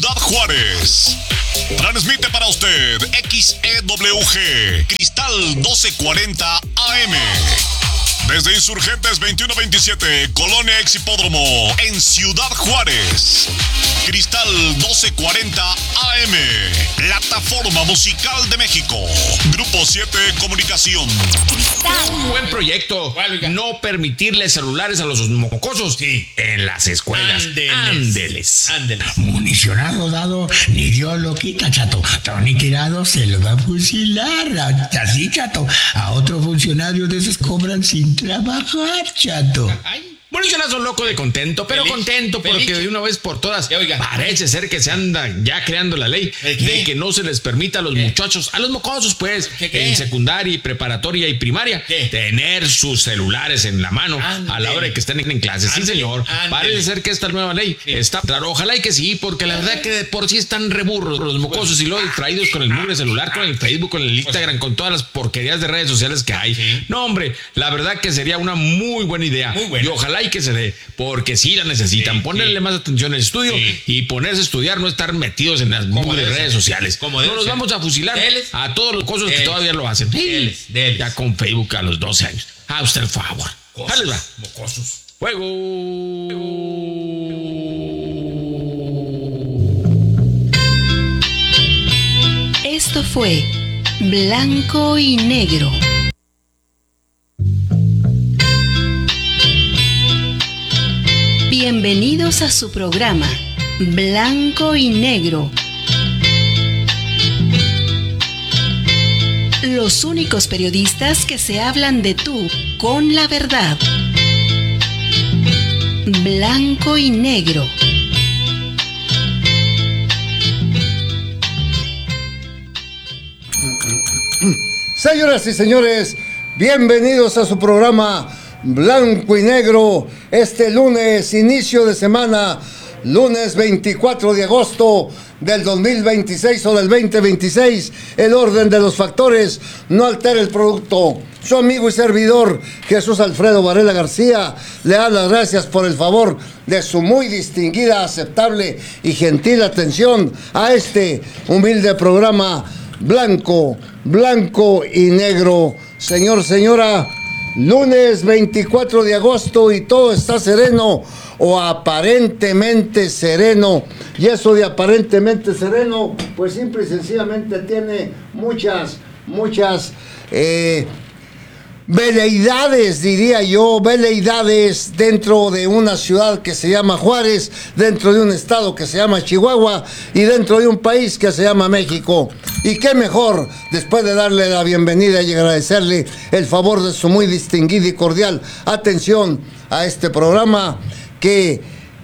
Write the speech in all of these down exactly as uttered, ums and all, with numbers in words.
Ciudad Juárez. Transmite para usted X E W G, Cristal doce cuarenta A M. Desde Insurgentes veintiuno veintisiete, Colonia Ex Hipódromo, en Ciudad Juárez. Cristal doce cuarenta A M, Plataforma Musical de México. Grupo siete Comunicación. Un buen proyecto. No permitirle celulares a los mocosos sí. en las escuelas. Ándeles. Ándeles. Municionado dado, ni Dios lo quita, chato. Tony tirado se lo va a fusilar. Así, chato. A otro funcionario de esos cobran sin trabajar, chato. Ay. Municionazo loco de contento, pero Feliz. contento porque Feliz. de una vez por todas parece ser que se anda ya creando la ley de que no se les permita a los ¿Qué? muchachos, a los mocosos pues, ¿Qué, qué? en secundaria y preparatoria y primaria, ¿Qué? tener sus celulares en la mano Andele. a la hora de que estén en clase. Sí, señor, Andele. parece ser que esta nueva ley sí. está claro, ojalá y que sí, porque la verdad que de por sí están reburros los mocosos y luego distraídos con el mugre celular, con el Facebook, con el Instagram, con todas las porquerías de redes sociales que hay. Sí. No, hombre, la verdad que sería una muy buena idea. Muy buena. Y ojalá y que se dé, porque sí la necesitan. Sí, Ponerle sí. más atención al estudio sí. y ponerse a estudiar, no estar metidos en las mugres redes sociales. No nos ser. vamos a fusilar Deles. a todos los cosas que todavía lo hacen. Deles. Deles. Ya con Facebook a los doce años. A usted el favor. Dale, va. Mocosos. Fuego. Esto fue Blanco y Negro. Bienvenidos a su programa Blanco y Negro. Los únicos periodistas que se hablan de tú con la verdad. Blanco y Negro. Señoras y señores, bienvenidos a su programa Blanco y Negro, este lunes, inicio de semana, lunes veinticuatro de agosto del dos mil veintiséis o del veinte veintiséis. El orden de los factores no altera el producto. Su amigo y servidor Jesús Alfredo Varela García le da las gracias por el favor de su muy distinguida, aceptable y gentil atención a este humilde programa Blanco, Blanco y Negro. Señor, señora, lunes veinticuatro de agosto y todo está sereno o aparentemente sereno. Y eso de aparentemente sereno, pues simple y sencillamente tiene muchas, muchas eh, veleidades, diría yo, veleidades dentro de una ciudad que se llama Juárez, dentro de un estado que se llama Chihuahua y dentro de un país que se llama México. Y qué mejor, después de darle la bienvenida y agradecerle el favor de su muy distinguida y cordial atención a este programa, que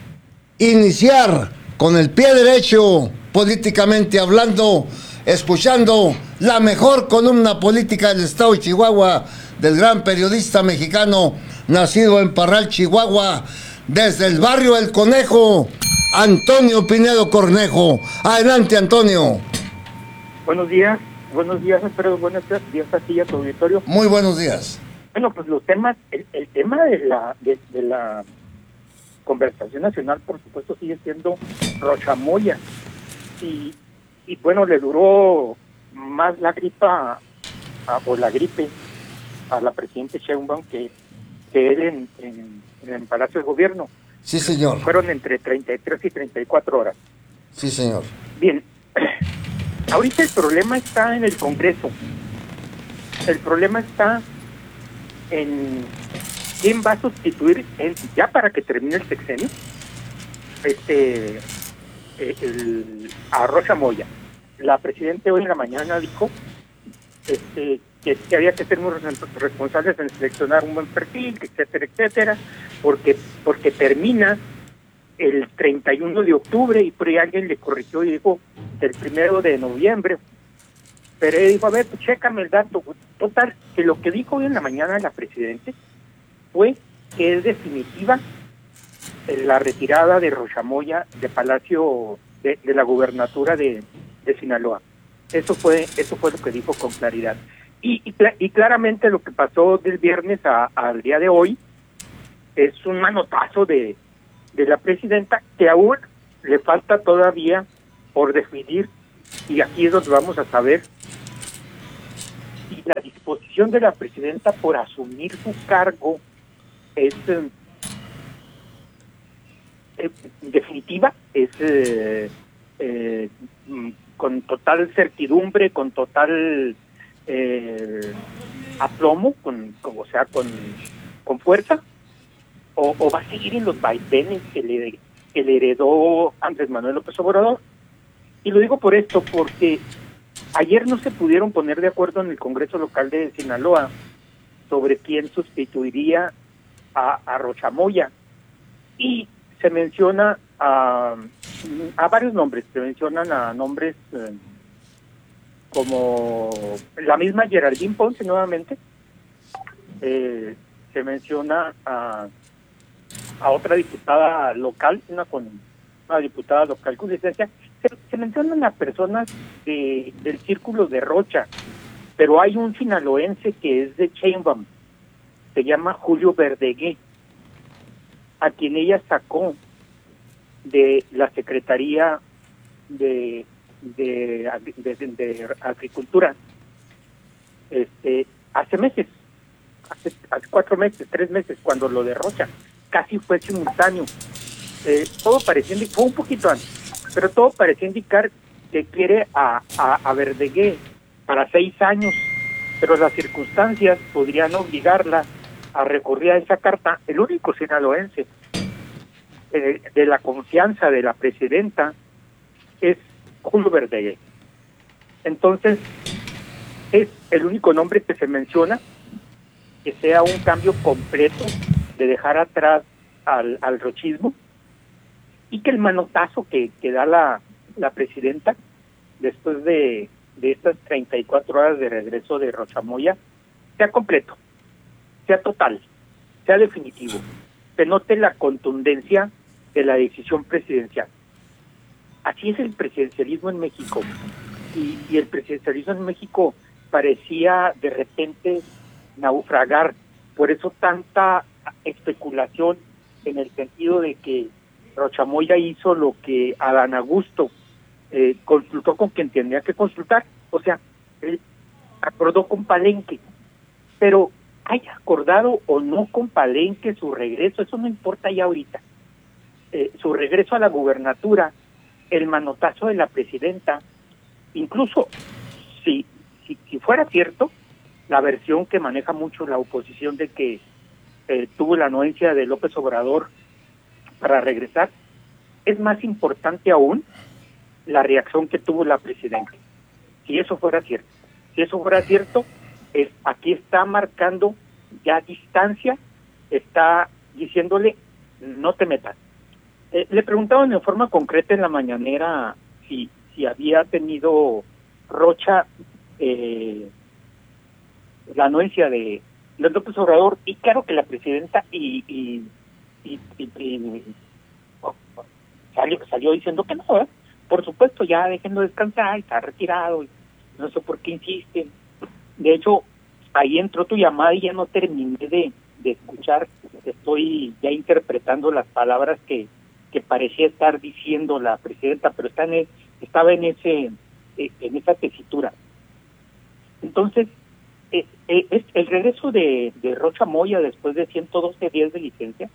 iniciar con el pie derecho, políticamente hablando, escuchando la mejor columna política del estado de Chihuahua, del gran periodista mexicano, nacido en Parral, Chihuahua, desde el barrio El Conejo, Antonio Pinedo Cornejo. Adelante, Antonio. Buenos días, buenos días, Alfredo, buenos días a ti y a tu auditorio. Muy buenos días. Bueno, pues los temas, el, el tema de la de, de la conversación nacional, por supuesto, sigue siendo Rochamoya. Y, y bueno, le duró más la gripa, a, o la gripe, a la presidenta Sheinbaum que, que él en, en, en el Palacio de Gobierno. Sí, señor. Fueron entre treinta y tres y treinta y cuatro horas. Sí, señor. Bien. Ahorita el problema está en el Congreso. El problema está en quién va a sustituir en, ya para que termine el sexenio este el, a Rocha Moya. La presidenta hoy en la mañana dijo este que, que había que ser muy responsables en seleccionar un buen perfil, etcétera, etcétera, porque porque termina el treinta y uno de octubre y por ahí alguien le corrigió y dijo el primero de noviembre. Pero él dijo, a ver, pues chécame el dato. Total, que lo que dijo hoy en la mañana la presidenta fue que es definitiva la retirada de Rochamoya de Palacio de, de la gubernatura de, de Sinaloa. Eso fue eso fue lo que dijo con claridad. Y, y, y claramente lo que pasó del viernes a, al día de hoy es un manotazo de, de la presidenta, que aún le falta todavía por definir, y aquí es donde vamos a saber si la disposición de la presidenta por asumir su cargo es eh, eh, definitiva, es eh, eh, con total certidumbre, con total eh, aplomo, con, con, o sea, con, con fuerza, o, o va a seguir en los vaivenes que le, que le heredó Andrés Manuel López Obrador. Y lo digo por esto, porque ayer no se pudieron poner de acuerdo en el Congreso local de Sinaloa sobre quién sustituiría a, a Rocha Moya, y se menciona a, a varios nombres, se mencionan a nombres eh, como la misma Geraldine Ponce nuevamente, eh, se menciona a, a otra diputada local, una con una diputada local con licencia, se, se mencionan a personas de, del círculo de Rocha, pero hay un sinaloense que es de Sheinbaum, se llama Julio Verdegué, a quien ella sacó de la Secretaría de de, de, de, de Agricultura este hace meses, hace, hace cuatro meses, tres meses, cuando lo de Rocha casi fue simultáneo. Eh, todo parecía indicar, fue un poquito antes, pero todo parecía indicar que quiere a, a, a Verdegué para seis años, pero las circunstancias podrían obligarla a recurrir a esa carta. El único sinaloense eh, de la confianza de la presidenta es Julio Verdegué. Entonces, es el único nombre que se menciona, que sea un cambio completo de dejar atrás al, al rochismo, y que el manotazo que, que da la, la presidenta después de, de estas treinta y cuatro horas de regreso de Rocha Moya sea completo, sea total, sea definitivo, se note la contundencia de la decisión presidencial. Así es el presidencialismo en México, y, y el presidencialismo en México parecía de repente naufragar, por eso tanta especulación en el sentido de que Rocha Moya hizo lo que Adán Augusto eh, consultó con quien tenía que consultar, o sea, él acordó con Palenque, pero haya acordado o no con Palenque su regreso, eso no importa ya ahorita. Eh, su regreso a la gubernatura, el manotazo de la presidenta, incluso si, si, si fuera cierto, la versión que maneja mucho la oposición de que eh, tuvo la anuencia de López Obrador para regresar, es más importante aún la reacción que tuvo la presidenta. Si eso fuera cierto, si eso fuera cierto, es, aquí está marcando ya distancia, está diciéndole, no te metas. Eh, le preguntaban en forma concreta en la mañanera si, si había tenido Rocha eh, la anuencia de López Obrador, y claro que la presidenta y, y, y, y, y oh, salió, salió diciendo que no, ¿eh? Por supuesto, ya déjenlo descansar, está retirado, no sé por qué insisten. De hecho, ahí entró tu llamada y ya no terminé de, de escuchar, estoy ya interpretando las palabras que que parecía estar diciendo la presidenta, pero está en el, estaba en ese en esa tesitura. Entonces, eh, eh, es el regreso de, de Rocha Moya después de ciento doce días de licencia,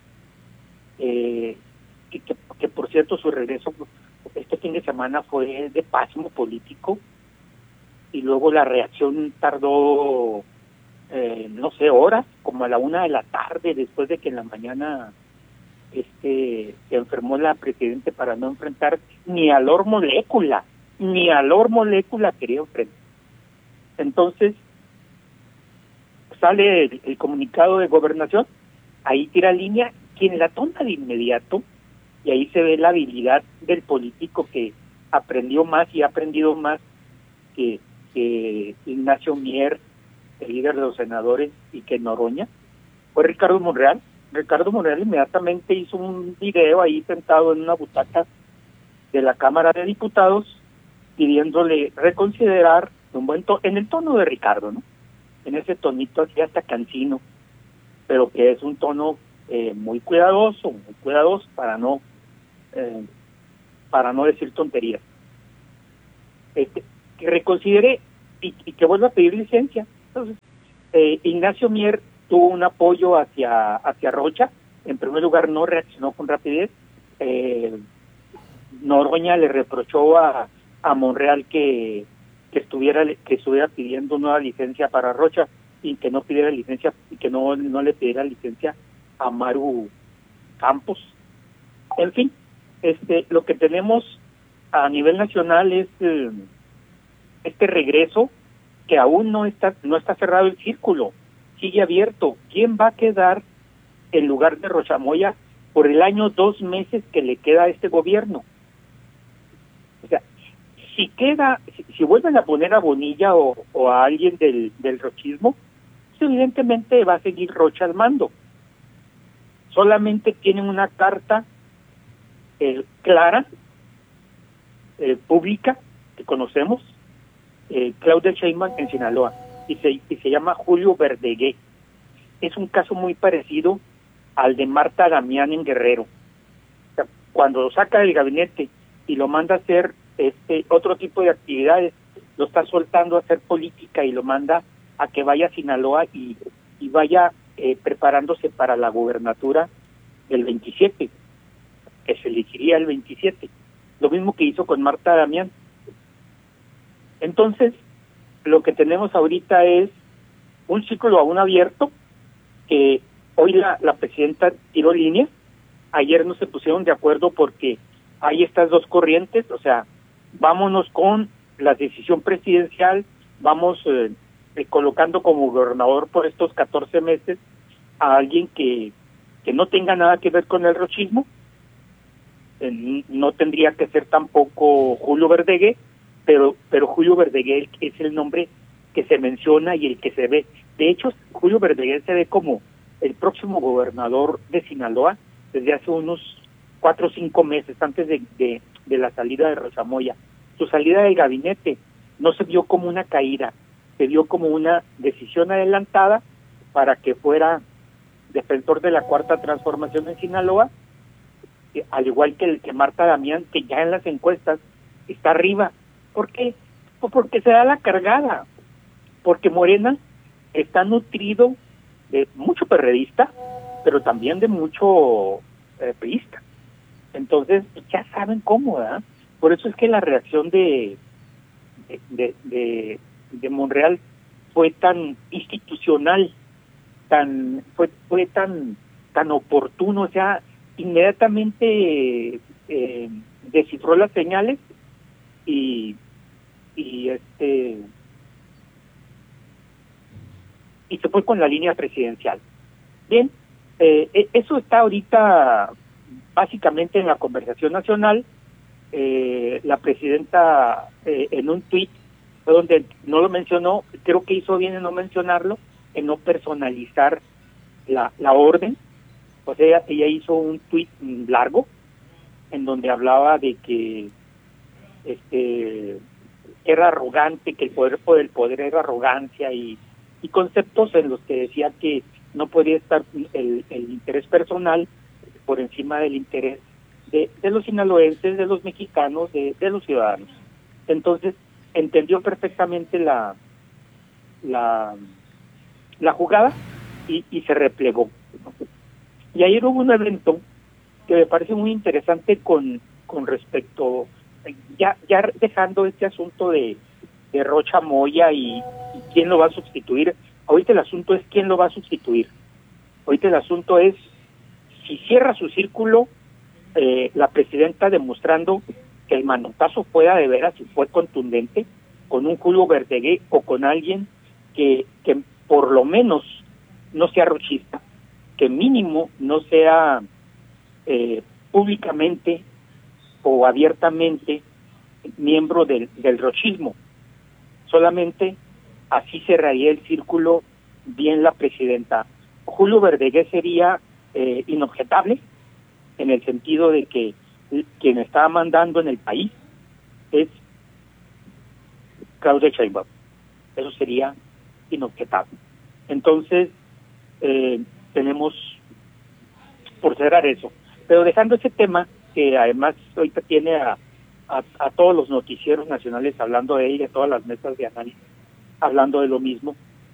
eh, que, que, que por cierto su regreso este fin de semana fue de pasmo político, y luego la reacción tardó, eh, no sé, horas, como a la una de la tarde, después de que en la mañana este se enfermó la presidenta para no enfrentar ni a Lor Molécula, ni a Lor Molécula quería enfrentar. Entonces sale el, el comunicado de Gobernación, ahí tira línea, quien la toma de inmediato, y ahí se ve la habilidad del político que aprendió más y ha aprendido más que, que Ignacio Mier, el líder de los senadores, y que Noroña, fue Ricardo Monreal. Ricardo Monreal inmediatamente hizo un video ahí sentado en una butaca de la Cámara de Diputados, pidiéndole reconsiderar un buen to en el tono de Ricardo, ¿no? En ese tonito así hasta cansino, pero que es un tono eh, muy cuidadoso, muy cuidadoso para no eh, para no decir tonterías. este, que reconsidere y, y que vuelva a pedir licencia. Entonces, eh, Ignacio Mier tuvo un apoyo hacia hacia Rocha. En primer lugar, no reaccionó con rapidez. Eh, Noroña le reprochó a, a Monreal que, que estuviera que estuviera pidiendo nueva licencia para Rocha y que no pidiera licencia y que no, no le pidiera licencia a Maru Campos. En fin, este lo que tenemos a nivel nacional es eh, este regreso que aún no está no está cerrado el círculo, sigue abierto. ¿Quién va a quedar en lugar de Rocha Moya por el año dos meses que le queda a este gobierno? O sea, si queda, si, si vuelven a poner a Bonilla o, o a alguien del, del rochismo, pues evidentemente va a seguir Rocha al mando. Solamente tienen una carta eh, clara, eh, pública, que conocemos, eh, Claudia Sheinbaum en Sinaloa, y se, y se llama Julio Verdegué. Es un caso muy parecido al de Marta Damián en Guerrero. O sea, cuando lo saca del gabinete y lo manda a hacer este otro tipo de actividades, lo está soltando a hacer política y lo manda a que vaya a Sinaloa y, y vaya eh, preparándose para la gubernatura del veintisiete, que se elegiría el veintisiete. Lo mismo que hizo con Marta Damián. Entonces, lo que tenemos ahorita es un círculo aún abierto, que hoy la, la presidenta tiró línea. Ayer no se pusieron de acuerdo porque hay estas dos corrientes, o sea, vámonos con la decisión presidencial, vamos eh, eh, colocando como gobernador por estos catorce meses a alguien que, que no tenga nada que ver con el rochismo. Eh, no tendría que ser tampoco Julio Verdegué, pero, pero Julio Verdegué es el nombre que se menciona y el que se ve. De hecho, Julio Verdegué se ve como el próximo gobernador de Sinaloa desde hace unos cuatro o cinco meses antes de, de, de la salida de Rocha Moya. Su salida del gabinete no se vio como una caída, se vio como una decisión adelantada para que fuera defensor de la cuarta transformación en Sinaloa, eh, al igual que el que Marta Damián, que ya en las encuestas está arriba. ¿Por qué? Pues porque se da la cargada, porque Morena está nutrido de mucho perredista, pero también de mucho eh, priista. Entonces, ya saben cómo, ¿verdad? Por eso es que la reacción de de, de, de, de Monreal fue tan institucional, tan fue fue tan tan oportuno, o sea, inmediatamente eh, descifró las señales y y este y se fue con la línea presidencial. Bien, eh, eso está ahorita básicamente en la conversación nacional. Eh, la presidenta eh, en un tuit donde no lo mencionó, creo que hizo bien en no mencionarlo, en no personalizar la, la orden. O sea, ella hizo un tuit largo en donde hablaba de que este era arrogante, que el poder por el poder era arrogancia y, y conceptos en los que decía que no podía estar el, el interés personal por encima del interés de, de los sinaloenses, de los mexicanos, de, de los ciudadanos. Entonces, entendió perfectamente la la, la jugada y, y se replegó. Y ayer hubo un evento que me parece muy interesante con, con respecto, ya, ya dejando este asunto de, de Rocha Moya y, y quién lo va a sustituir. Ahorita el asunto es quién lo va a sustituir. Ahorita el asunto es si cierra su círculo eh, la presidenta, demostrando que el manotazo fuera de veras y fue contundente, con un Julio Verdegué o con alguien que, que por lo menos no sea rochista, que mínimo no sea eh, públicamente o abiertamente miembro del, del rochismo. Solamente así cerraría el círculo bien la presidenta. Julio Verdegué sería eh, inobjetable en el sentido de que quien está mandando en el país es Claudia Sheinbaum. Eso sería inobjetable. Entonces, eh, tenemos por cerrar eso. Pero dejando ese tema, que además ahorita tiene a, a, a todos los noticieros nacionales hablando de ella, a todas las mesas de análisis hablando de lo mismo.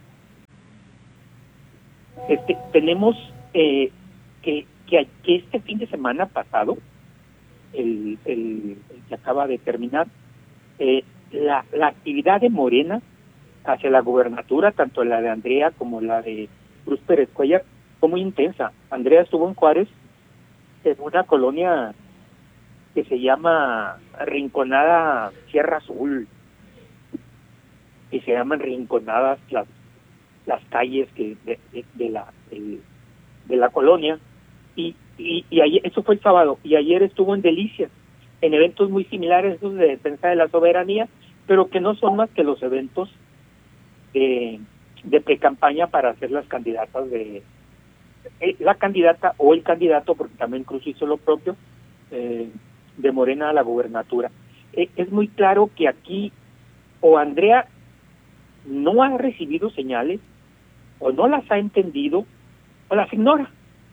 Este, tenemos eh, que, que, que este fin de semana pasado, el, el, el que acaba de terminar, eh, la, la actividad de Morena hacia la gubernatura, tanto la de Andrea como la de Cruz Pérez Cuellar, fue muy intensa. Andrea estuvo en Juárez, en una colonia que se llama Rinconada Sierra Azul, y se llaman rinconadas las las calles que de, de, de la de, de la colonia, y, y, y ayer, eso fue el sábado, y ayer estuvo en Delicias, en eventos muy similares esos de defensa de la soberanía, pero que no son más que los eventos de, de pre-campaña para hacer las candidatas de eh, la candidata o el candidato, porque también Cruz hizo lo propio, eh, de Morena a la gubernatura. Eh, es muy claro que aquí o Andrea no ha recibido señales, o no las ha entendido, o las ignora.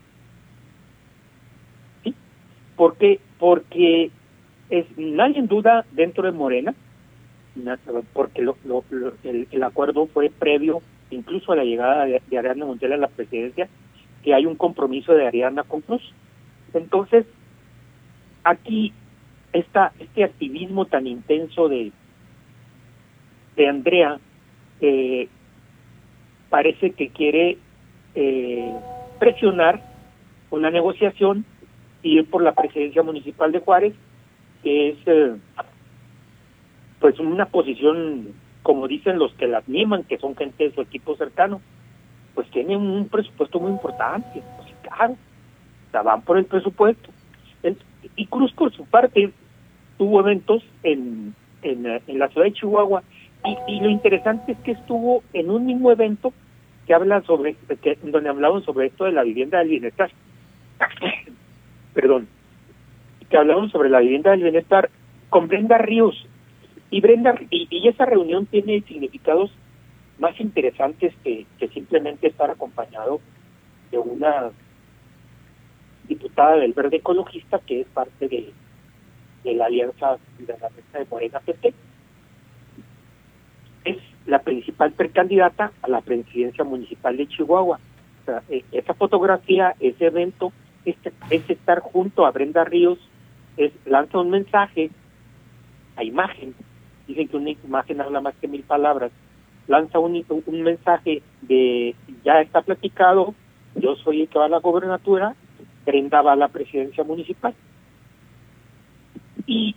¿Sí? Porque, porque es, nadie en duda dentro de Morena, porque lo, lo, lo, el, el acuerdo fue previo incluso a la llegada de, de Ariadna Montiel a la presidencia, que hay un compromiso de Ariadna con Cruz. Entonces, aquí está este activismo tan intenso de, de Andrea, eh, parece que quiere eh, presionar una negociación y ir por la presidencia municipal de Juárez, que es eh, pues una posición, como dicen los que la animan, que son gente de su equipo cercano, pues tienen un presupuesto muy importante, pues claro, o sea, van por el presupuesto. Y Cruz, por su parte, tuvo eventos en, en, en la ciudad de Chihuahua, y, y lo interesante es que estuvo en un mismo evento que habla sobre, que, donde hablaban sobre esto de la vivienda del bienestar, perdón, que hablaban sobre la vivienda del bienestar con Brenda Ríos, y Brenda, y, y esa reunión tiene significados más interesantes que, que simplemente estar acompañado de una diputada del Verde Ecologista, que es parte de, de la alianza de la mesa de Morena P T. Es la principal precandidata a la presidencia municipal de Chihuahua. O sea, eh, esa fotografía, ese evento, este, es estar junto a Brenda Ríos, es lanza un mensaje a imagen. Dicen que una imagen habla más que mil palabras. Lanza un, un mensaje de ya está platicado, yo soy el que va a la gobernatura, Brenda va a la presidencia municipal. Y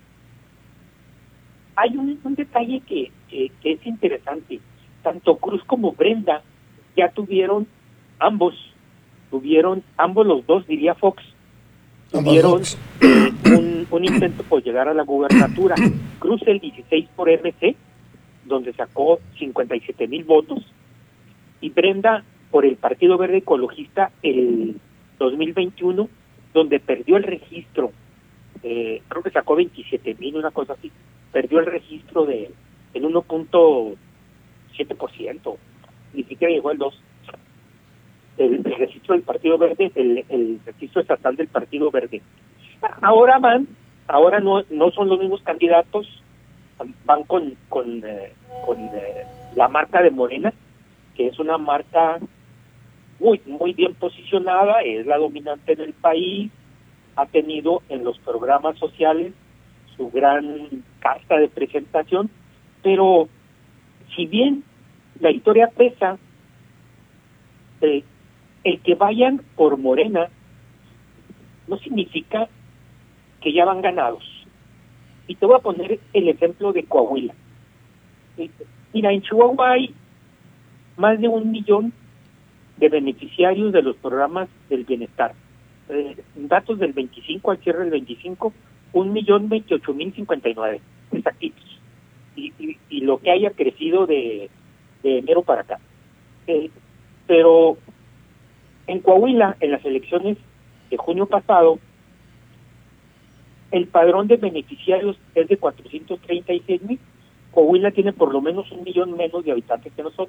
hay un, un detalle que, que, que es interesante. Tanto Cruz como Brenda ya tuvieron, ambos, tuvieron, ambos los dos, diría Fox, tuvieron un, un intento por llegar a la gubernatura. Cruz el dieciséis por M C, donde sacó cincuenta y siete mil votos, y Brenda por el Partido Verde Ecologista el dos mil veintiuno, donde perdió el registro, eh, creo que sacó veintisiete mil, una cosa así, perdió el registro de el uno punto siete por ciento, ni siquiera llegó al dos por ciento. El, el registro del Partido Verde, el, el registro estatal del Partido Verde. Ahora van, ahora no no son los mismos candidatos, van con con, eh, con eh, la marca de Morena, que es una marca muy muy bien posicionada, es la dominante del país, ha tenido en los programas sociales su gran carta de presentación, pero si bien la historia pesa, eh, el que vayan por Morena no significa que ya van ganados. Y te voy a poner el ejemplo de Coahuila. Mira, en Chihuahua hay más de un millón de beneficiarios de los programas del bienestar. Eh, datos del veinticinco, al cierre del veinticinco, un millón veintiocho mil cincuenta y nueve exactitos. Y, y, y lo que haya crecido de, de enero para acá. Eh, pero en Coahuila, en las elecciones de junio pasado, el padrón de beneficiarios es de cuatrocientos treinta y seis mil. Coahuila tiene por lo menos un millón menos de habitantes que nosotros.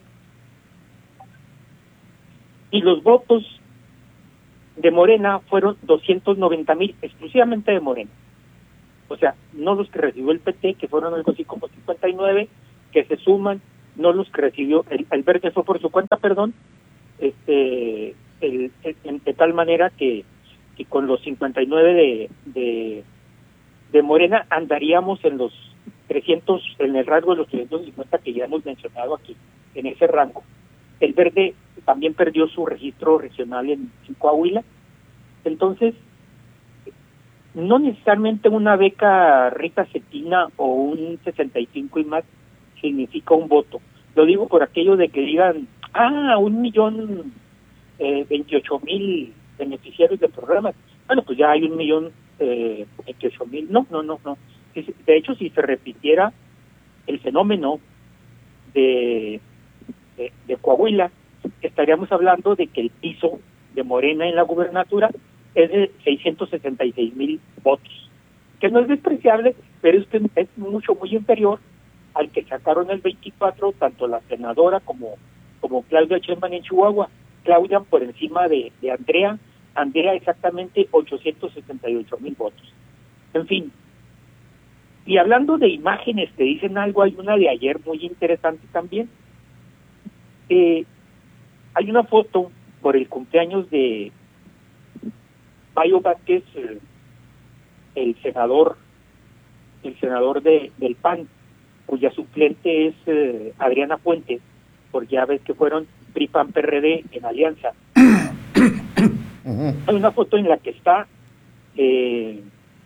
Y los votos de Morena fueron doscientos noventa mil, exclusivamente de Morena. O sea, no los que recibió el P T, que fueron algo así como cincuenta y nueve, que se suman, no los que recibió, el, el verde fue por su cuenta, perdón, este, el, el, de tal manera que, que con los cincuenta y nueve de, de, de Morena andaríamos en los trescientos, en el rango de los trescientos cincuenta que ya hemos mencionado aquí, en ese rango. El verde también perdió su registro regional en, en Coahuila. Entonces, no necesariamente una beca Rita Cetina o un sesenta y cinco y más significa un voto. Lo digo por aquello de que digan, ah, un millón eh, veintiocho mil beneficiarios del programa. Bueno, pues ya hay un millón eh, veintiocho mil. No, no, no, no. De hecho, si se repitiera el fenómeno de, de, de Coahuila, estaríamos hablando de que el piso de Morena en la gubernatura es de seiscientos sesenta y seis mil votos, que no es despreciable, pero es que es mucho, muy inferior al que sacaron el veinticuatro, tanto la senadora como, como Claudia Sheinbaum en Chihuahua. Claudia por encima de, de Andrea, Andrea exactamente ochocientos sesenta y ocho mil votos. En fin, y hablando de imágenes que dicen algo, hay una de ayer muy interesante también. Eh, hay una foto por el cumpleaños de Mario Vázquez, el, el senador, el senador de, del P A N, cuya suplente es eh, Adriana Fuentes, porque ya ves que fueron P R I, P A N, P R D en alianza. Uh-huh. Hay una foto en la que está eh,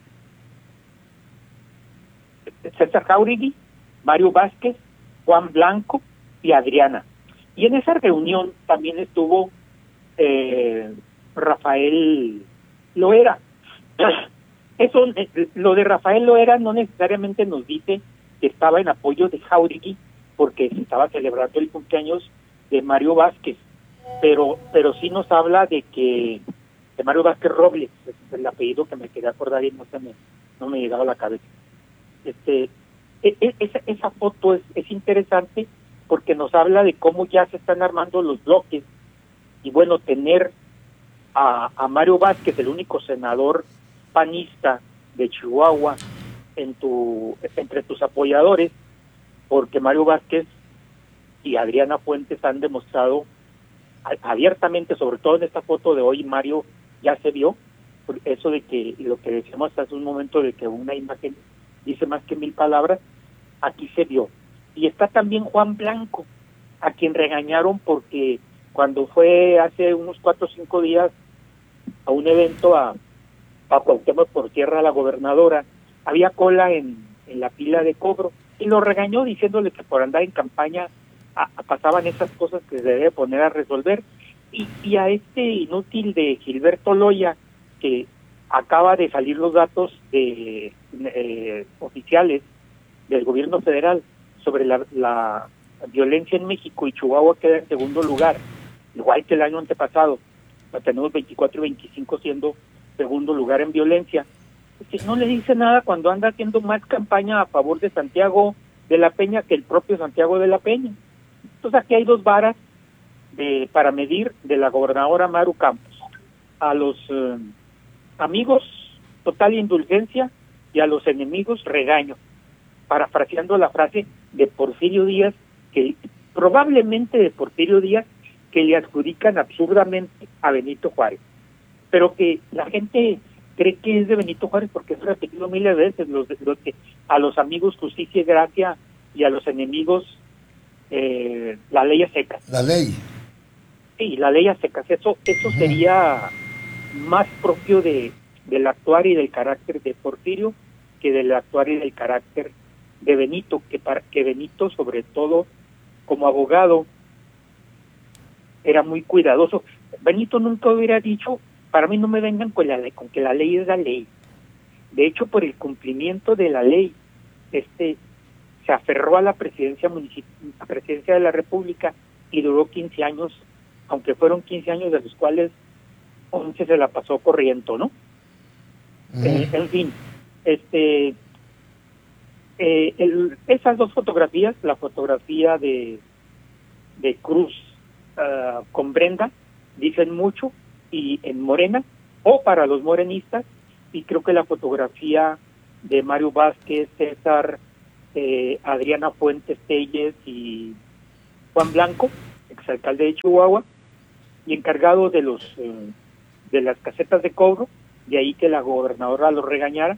César Jáuregui, Mario Vázquez, Juan Blanco y Adriana. Y en esa reunión también estuvo eh, Rafael Loera. Eso, lo de Rafael Loera no necesariamente nos dice que estaba en apoyo de Jáuregui porque se estaba celebrando el cumpleaños de Mario Vázquez, pero pero sí nos habla de que de Mario Vázquez Robles, es el apellido que me quería acordar y no se me no me llegaba a la cabeza. Este e, e, esa esa foto es es interesante porque nos habla de cómo ya se están armando los bloques y bueno, tener a, a Mario Vázquez, el único senador panista de Chihuahua, en tu entre tus apoyadores, porque Mario Vázquez y Adriana Fuentes han demostrado abiertamente, sobre todo en esta foto de hoy, Mario ya se vio, eso de que lo que decíamos hace un momento de que una imagen dice más que mil palabras, aquí se vio. Y está también Juan Blanco, a quien regañaron porque cuando fue hace unos cuatro o cinco días a un evento a, a Cuauhtémoc por tierra a la gobernadora, había cola en, en la pila de cobro y lo regañó diciéndole que por andar en campaña a, a pasaban esas cosas que se debe poner a resolver. Y, y a este inútil de Gilberto Loya, que acaba de salir los datos de eh, oficiales del gobierno federal sobre la, la violencia en México, y Chihuahua queda en segundo lugar, igual que el año antepasado. Tenemos veinticuatro y veinticinco siendo segundo lugar en violencia. Pues no le dice nada cuando anda haciendo más campaña a favor de Santiago de la Peña que el propio Santiago de la Peña. Entonces aquí hay dos varas de, para medir de la gobernadora Maru Campos. A los eh, amigos, total indulgencia, y a los enemigos, regaño. Parafraseando la frase de Porfirio Díaz, que probablemente de Porfirio Díaz, que le adjudican absurdamente a Benito Juárez, pero que la gente cree que es de Benito Juárez porque es repetido miles de veces, los, los que a los amigos justicia y gracia y a los enemigos eh, la ley a secas. La ley. Sí, la ley a secas. Eso, eso uh-huh. sería más propio de del actuar y del carácter de Porfirio que del actuar y del carácter de Benito, que para que Benito, sobre todo como abogado, era muy cuidadoso. Benito nunca hubiera dicho, para mí no me vengan con la ley, con que la ley es la ley. De hecho, por el cumplimiento de la ley, este se aferró a la presidencia municip- a presidencia de la República y duró quince años, aunque fueron quince años de los cuales once se la pasó corriendo, ¿no? Uh-huh. Eh, en fin, este eh, el, esas dos fotografías, la fotografía de de Cruz uh, con Brenda, dicen mucho, y en Morena, o para los morenistas, y creo que la fotografía de Mario Vázquez, César, eh, Adriana Fuentes Telles y Juan Blanco, exalcalde de Chihuahua, y encargado de los eh, de las casetas de cobro, de ahí que la gobernadora lo regañara.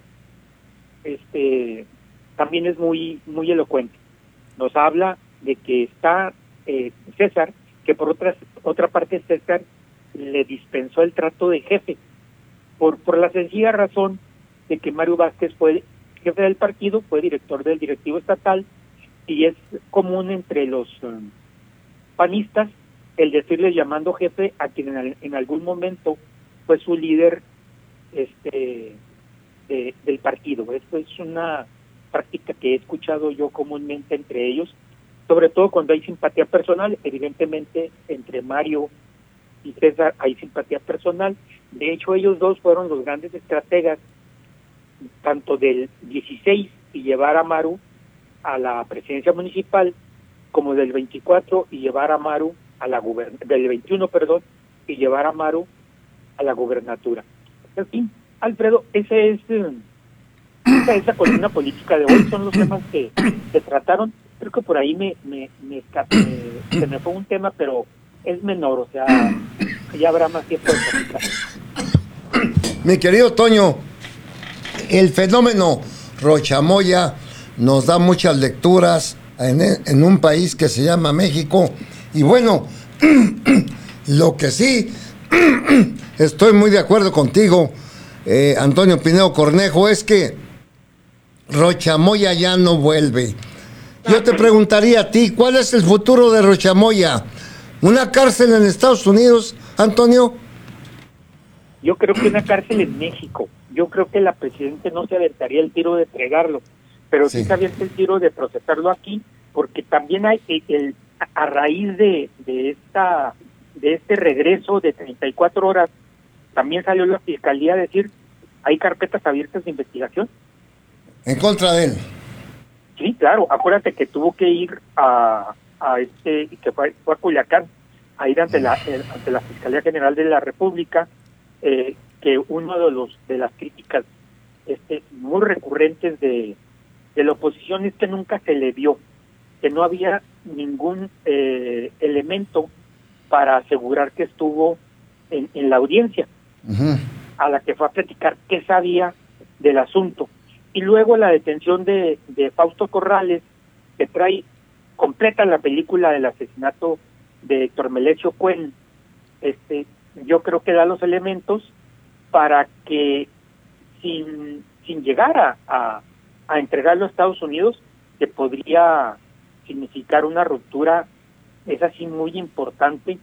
Este también es muy muy elocuente. Nos habla de que está eh, César, que por otra otra parte César le dispensó el trato de jefe por por la sencilla razón de que Mario Vázquez fue jefe del partido, fue director del directivo estatal, y es común entre los um, panistas el decirle llamando jefe a quien en, en algún momento fue su líder este de, del partido. Esto es una práctica que he escuchado yo comúnmente entre ellos, sobre todo cuando hay simpatía personal. Evidentemente entre Mario y César hay simpatía personal. De hecho, ellos dos fueron los grandes estrategas tanto del dieciséis y llevar a Maru a la presidencia municipal, como del veinticuatro y llevar a Maru a la gubern del veintiuno, perdón, y llevar a Maru a la gubernatura. En fin, Alfredo, ese es eh, esa, esa columna política de hoy, son los temas que se trataron. Creo que por ahí me, me, me, me se me fue un tema, pero es menor, o sea, ya habrá más tiempo de platicar. Mi querido Toño, el fenómeno Rochamoya nos da muchas lecturas en, en un país que se llama México. Y bueno, lo que sí, estoy muy de acuerdo contigo, eh, Antonio Pineo Cornejo, es que Rochamoya ya no vuelve. Yo te preguntaría a ti, ¿cuál es el futuro de Rochamoya? ¿Una cárcel en Estados Unidos, Antonio? Yo creo que una cárcel en México. Yo creo que la presidenta no se aventaría el tiro de entregarlo, pero sí, sí se avienta el tiro de procesarlo aquí, porque también hay el, el a raíz de, de esta de este regreso de treinta y cuatro horas, también salió la fiscalía a decir hay carpetas abiertas de investigación en contra de él. Sí, claro. Acuérdate que tuvo que ir a a este que fue, fue a Culiacán a ir ante la el, ante la Fiscalía General de la República. Eh, que uno de los de las críticas este muy recurrentes de, de la oposición es que nunca se le vio, que no había ningún eh, elemento para asegurar que estuvo en, en la audiencia uh-huh. a la que fue a platicar qué sabía del asunto. Y luego la detención de, de Fausto Corrales, que trae completa la película del asesinato de Héctor Melesio Cuen. Este, yo creo que da los elementos para que sin sin llegar a, a, a entregarlo a Estados Unidos, que podría significar una ruptura, es así muy importante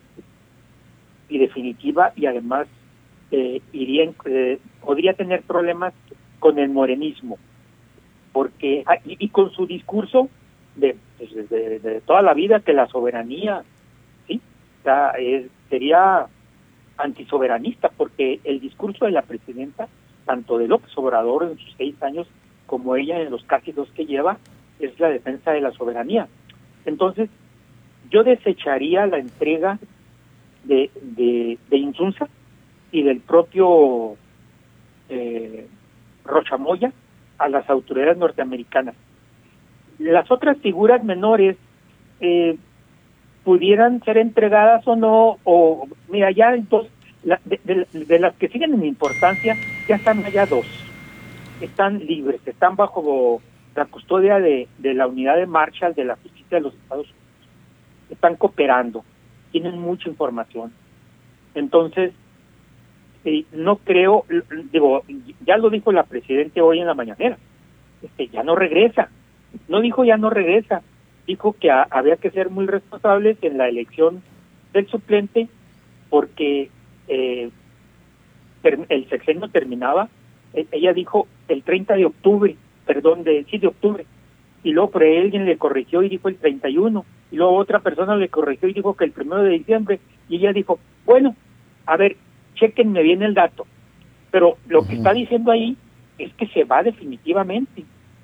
y definitiva, y además eh, iría en, eh, podría tener problemas con el morenismo, porque y, y con su discurso de, de, de, de toda la vida que la soberanía, sí, o sea, es, sería antisoberanista, porque el discurso de la presidenta, tanto de López Obrador en sus seis años como ella en los casi dos que lleva, es la defensa de la soberanía. Entonces, yo desecharía la entrega de, de, de Insunza y del propio eh, Rochamoya a las autoridades norteamericanas. Las otras figuras menores eh, pudieran ser entregadas o no, o mira, ya entonces, la, de, de, de las que siguen en importancia, ya están allá dos, están libres, están bajo la custodia de, de la unidad de Marshall de la justicia de los Estados Unidos, están cooperando, tienen mucha información. Entonces, eh, no creo, digo, ya lo dijo la presidenta hoy en la mañanera, este, ya no regresa, no dijo ya no regresa, dijo que a, había que ser muy responsables en la elección del suplente, porque eh, ter, el sexenio terminaba, eh, ella dijo el treinta de octubre, perdón, de, sí, de octubre, y luego por ahí alguien le corrigió y dijo el treinta y uno, y luego otra persona le corrigió y dijo que el primero de diciembre, y ella dijo, bueno, a ver, chéquenme bien el dato, pero lo uh-huh. que está diciendo ahí es que se va definitivamente.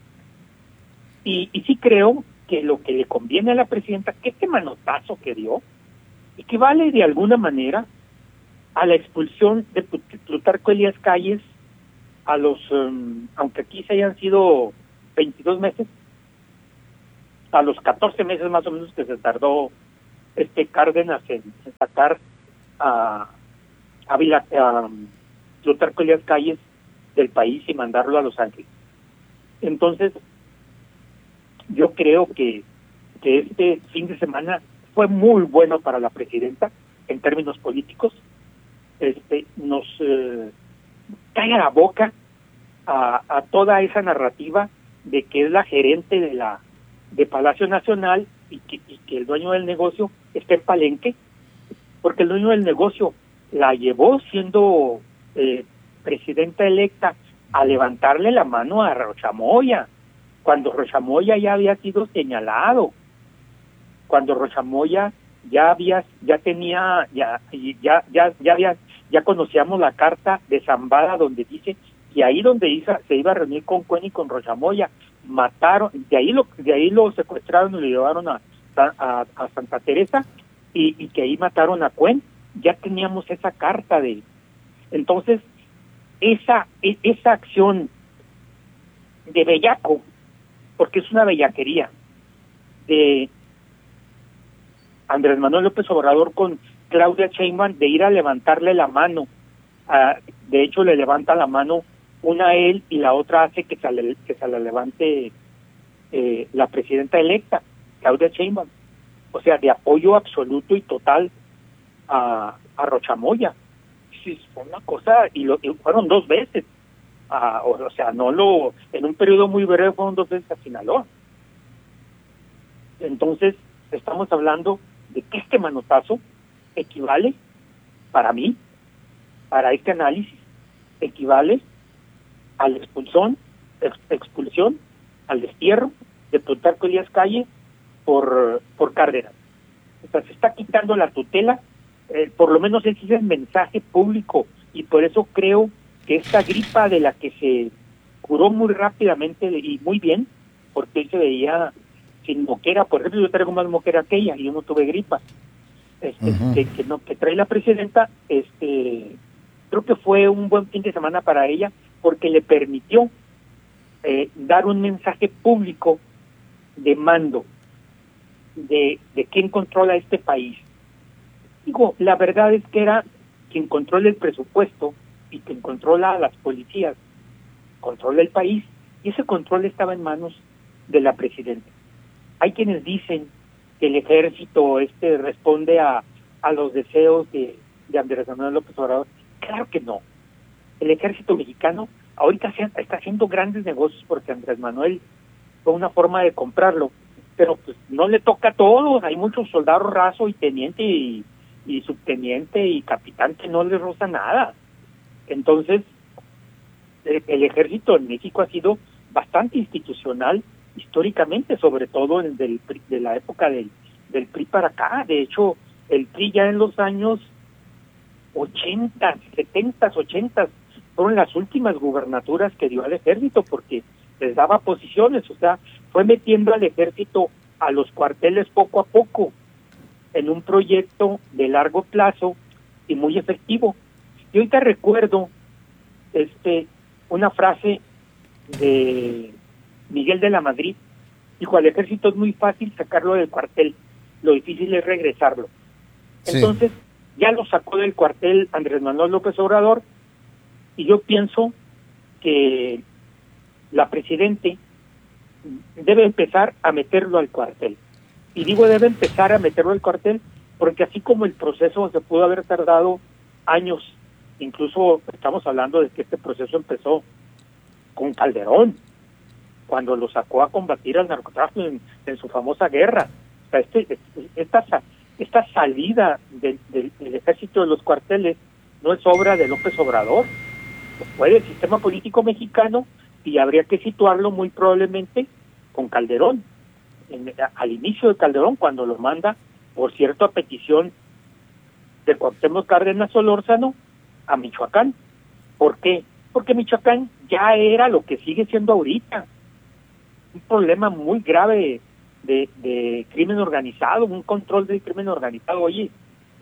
Y, y sí creo que lo que le conviene a la presidenta, que este manotazo que dio, equivale de alguna manera a la expulsión de Plutarco Elías Calles a los, um, aunque aquí se hayan sido veintidós meses, a los catorce meses más o menos que se tardó este Cárdenas en, en sacar a, a, Vila, a Plutarco Elías Calles del país y mandarlo a Los Ángeles. Entonces, yo creo que, que este fin de semana fue muy bueno para la presidenta en términos políticos. Este nos eh, cae a la boca a, a toda esa narrativa de que es la gerente de la de Palacio Nacional y que, y que el dueño del negocio está en Palenque, porque el dueño del negocio la llevó siendo eh, presidenta electa a levantarle la mano a Rocha Moya, cuando Rocha Moya ya había sido señalado, cuando Rocha Moya ya había, ya tenía, ya, ya, ya, ya había, ya conocíamos la carta de Zambada donde dice que ahí donde Isa se iba a reunir con Cuen y con Rocha Moya, mataron, de ahí lo, de ahí lo secuestraron y lo llevaron a, a, a Santa Teresa y, y que ahí mataron a Cuen. Ya teníamos esa carta de, entonces esa, esa acción de bellaco, porque es una bellaquería, de Andrés Manuel López Obrador con Claudia Sheinbaum de ir a levantarle la mano, a, de hecho le levanta la mano una a él y la otra hace que se le, que se la levante eh, la presidenta electa, Claudia Sheinbaum, o sea, de apoyo absoluto y total a, a Rocha Moya. Sí, fue una cosa, y, lo, y fueron dos veces, a, o, o sea, no lo, en un periodo muy breve fueron dos veces a Sinaloa. Entonces, estamos hablando de que este manotazo equivale, para mí, para este análisis, equivale al expulsión, ex, expulsión, al destierro de Plutarco Elías Calles por, por Cárdenas. O sea, se está quitando la tutela, eh, por lo menos ese es el mensaje público, y por eso creo que esta gripa de la que se curó muy rápidamente y muy bien, porque él se veía sin moquera, por ejemplo, yo traigo más moquera que ella y yo no tuve gripa, este, uh-huh. que, que no que trae la presidenta, este creo que fue un buen fin de semana para ella porque le permitió eh, dar un mensaje público de mando de, de quién controla este país. Digo, la verdad es que era quien controla el presupuesto y quien controla a las policías, controla el país, y ese control estaba en manos de la presidenta. Hay quienes dicen que el ejército este responde a, a los deseos de, de Andrés Manuel López Obrador. Claro que no. El ejército mexicano ahorita se, está haciendo grandes negocios porque Andrés Manuel fue una forma de comprarlo, pero pues no le toca a todos. Hay muchos soldados raso y teniente y, y subteniente y capitán que no les roza nada. Entonces, el, el ejército en México ha sido bastante institucional históricamente, sobre todo en del, de la época del, del P R I para acá. De hecho, el P R I ya en los años ochenta, setenta, ochenta fueron las últimas gubernaturas que dio al ejército porque les daba posiciones, o sea, fue metiendo al ejército a los cuarteles poco a poco en un proyecto de largo plazo y muy efectivo. Y ahorita recuerdo este una frase de Miguel de la Madrid, dijo: al ejército es muy fácil sacarlo del cuartel, lo difícil es regresarlo. Sí. Entonces, ya lo sacó del cuartel Andrés Manuel López Obrador, y yo pienso que la presidente debe empezar a meterlo al cuartel. Y digo debe empezar a meterlo al cuartel porque así como el proceso se pudo haber tardado años, incluso estamos hablando de que este proceso empezó con Calderón, cuando lo sacó a combatir al narcotráfico en, en su famosa guerra. O sea, este, esta, esta salida del, del, del ejército de los cuarteles no es obra de López Obrador, fue del sistema político mexicano, y habría que situarlo muy probablemente con Calderón, en, al inicio de Calderón, cuando lo manda, por cierto, a petición de Cuauhtémoc Cárdenas Solórzano, a Michoacán. ¿Por qué? Porque Michoacán ya era lo que sigue siendo ahorita, un problema muy grave de, de crimen organizado, un control del crimen organizado. Oye,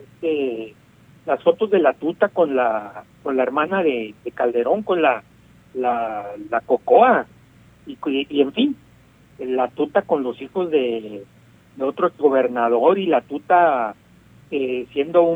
este, las fotos de la tuta con la con la hermana de, de Calderón, con la la, la Cocoa, y, y en fin, la tuta con los hijos de, de otro gobernador, y la tuta eh, siendo un